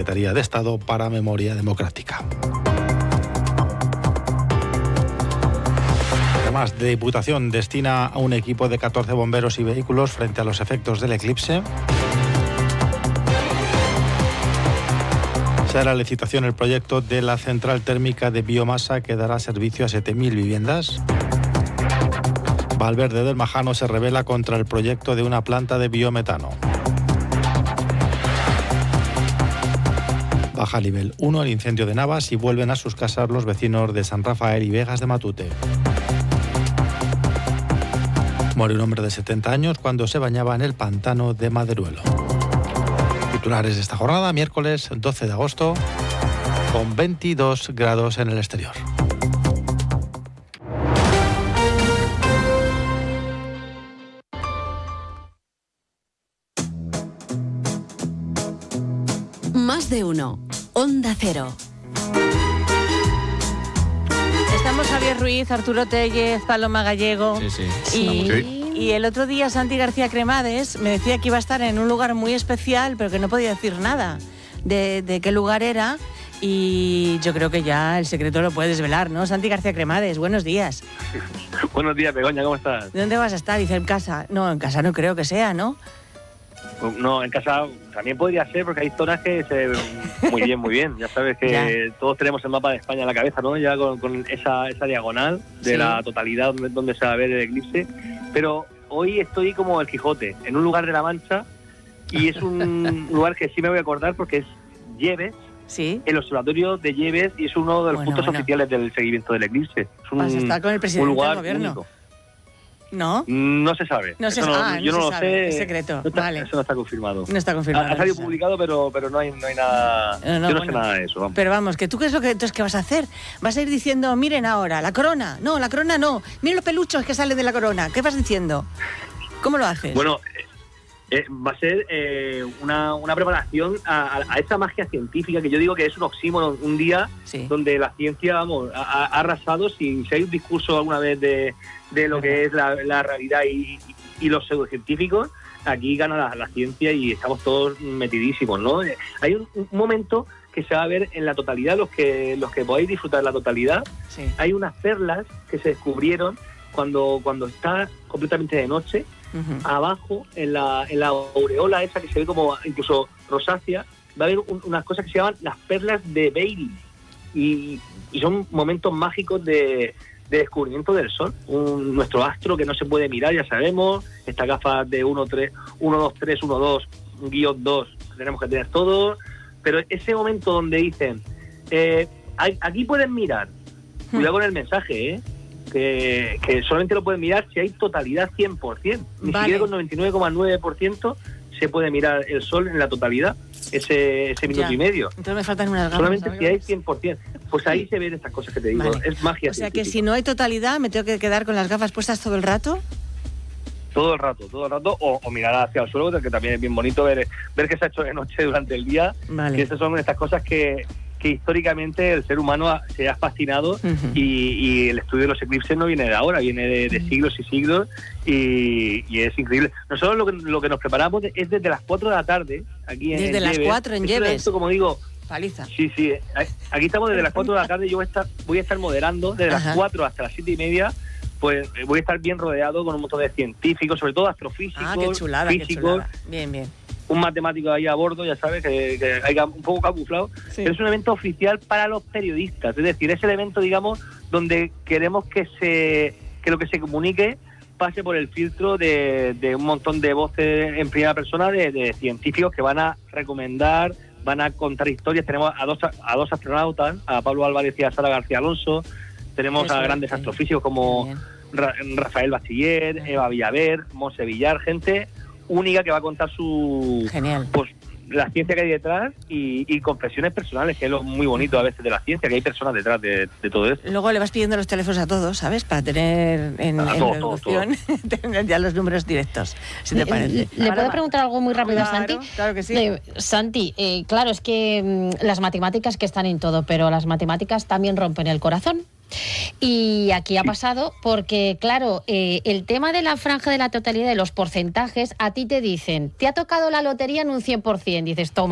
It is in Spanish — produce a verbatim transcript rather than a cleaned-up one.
Secretaría de Estado para Memoria Democrática. Además, la Diputación destina a un equipo de catorce bomberos y vehículos frente a los efectos del eclipse. Se hará licitación el proyecto de la central térmica de biomasa que dará servicio a siete mil viviendas. Valverde del Majano se rebela contra el proyecto de una planta de biometano. Baja nivel uno el incendio de Navas y vuelven a sus casas los vecinos de San Rafael y Vegas de Matute. Muere un hombre de setenta años cuando se bañaba en el pantano de Maderuelo. Titulares de esta jornada, miércoles doce de agosto, con veintidós grados en el exterior. Más de uno. Onda Cero. Estamos Javier Ruiz, Arturo Tellez, Paloma Gallego. Sí, sí. Y, Sí. y el otro día Santi García Cremades me decía que iba a estar en un lugar muy especial, pero que no podía decir nada de, de qué lugar era. Y yo creo que ya el secreto lo puede desvelar, ¿no? Santi García Cremades, buenos días. Buenos días, Begoña, ¿cómo estás? ¿De dónde vas a estar? Dice, en casa. No, en casa no creo que sea, ¿no? No, en casa también podría ser, porque hay zonas que se ven muy bien, muy bien. Ya sabes que Ya. todos tenemos el mapa de España en la cabeza, ¿no? Ya con, con esa, esa diagonal de Sí. la totalidad donde, donde se va a ver el eclipse. Pero hoy estoy como el Quijote, en un lugar de la Mancha, y es un lugar que sí me voy a acordar porque es Lleves, Sí. el observatorio de Lleves, y es uno de los Bueno, puntos bueno. oficiales del seguimiento del eclipse. Es un, Vas a estar con el un presidente lugar del gobierno. único. ¿No? No se sabe. No se Eso ah, yo no no, se lo sabe, sé. es secreto, No está- vale. Eso no está confirmado. No está confirmado. Ha, ha no salido se sabe. publicado, pero pero no hay no hay nada. No, no, yo no bueno. sé nada de eso. Vamos. Pero vamos, que tú qué es lo que entonces qué vas a hacer? Vas a ir diciendo, miren ahora, la corona. No, la corona no. Miren los peluchos que salen de la corona. ¿Qué vas diciendo? ¿Cómo lo haces? Bueno, eh, eh, va a ser eh, una, una preparación a, a, a esa magia científica que yo digo que es un oxímoron, un día Sí. donde la ciencia, vamos, ha, ha arrasado. Si, si hay un discurso alguna vez de, de lo que es la, la realidad y, y los pseudocientíficos, aquí gana la, la ciencia y estamos todos metidísimos, ¿no? Eh, Hay un, un momento que se va a ver en la totalidad, los que los que podáis disfrutar de la totalidad. Sí. Hay unas perlas que se descubrieron cuando, cuando está completamente de noche. Ujú. Abajo, en la, en la aureola esa que se ve como incluso rosácea, va a haber un- unas cosas que se llaman las perlas de Bailey. Y, y son momentos mágicos de, de descubrimiento del Sol. Un, nuestro astro que no se puede mirar, ya sabemos. Estas gafas de uno, tres, uno, dos, tres, uno, dos, guión dos, tenemos que tener todo. Pero ese momento donde dicen, eh, hay- aquí pueden mirar, cuidado con el mensaje, ¿eh? Que, que solamente lo pueden mirar si hay totalidad cien por ciento. Ni Vale. siquiera con noventa y nueve coma nueve por ciento se puede mirar el sol en la totalidad, ese, ese minuto Ya. y medio. Entonces me faltan unas gafas. Solamente ¿sabes? si hay cien por ciento. Pues ahí se ven estas cosas que te digo. Vale. Es magia O sea que científica. si no hay totalidad, me tengo que quedar con las gafas puestas todo el rato. Todo el rato, todo el rato. O, o mirar hacia el suelo, que también es bien bonito ver, ver que se ha hecho de noche durante el día. Vale. Y esas son estas cosas que, que históricamente el ser humano ha- se ha fascinado. Ujú. y, y el estudio de los eclipses no viene de ahora, viene de, de siglos y siglos, y, y es increíble. Nosotros lo que, lo que nos preparamos es desde las cuatro de la tarde, aquí en Desde en las Lleves. cuatro en Es un Lleves. evento, como digo, Paliza. sí, sí, eh, aquí estamos desde las cuatro de la tarde. Yo voy a estar, voy a estar moderando desde Ajá. las cuatro hasta las siete y media. Pues eh, voy a estar bien rodeado con un montón de científicos, sobre todo astrofísicos, Ah, qué chulada, qué físicos, chulada. Bien, bien. un matemático ahí a bordo, ya sabes, que, que hay un poco camuflado. Sí. Pero es un evento oficial para los periodistas, es decir, es el evento, digamos, donde queremos que se que lo que se comunique pase por el filtro de, de un montón de voces en primera persona de, de científicos que van a recomendar, van a contar historias. Tenemos a dos a dos astronautas, a Pablo Álvarez y a Sara García Alonso. Tenemos Qué a suerte. grandes astrofísicos como Bien. Ra- Rafael Bachiller, Eva Villaver, Monse Villar, gente única que va a contar su Genial. pues la ciencia que hay detrás y, y confesiones personales, que es lo muy bonito a veces de la ciencia, que hay personas detrás de, de todo esto. Luego le vas pidiendo los teléfonos a todos, ¿sabes? Para tener en, Ah, en todo, la todo, inducción, tener ya los números directos, si te parece. ¿Le, le puedo preguntar algo muy rápido a Claro, Santi? claro que sí. Eh, Santi, eh, claro, es que mm, las matemáticas que están en todo, pero las matemáticas también rompen el corazón. Y aquí ha pasado porque, claro, eh, el tema de la franja de la totalidad de los porcentajes, a ti te dicen, te ha tocado la lotería en un cien por ciento, dices, toma.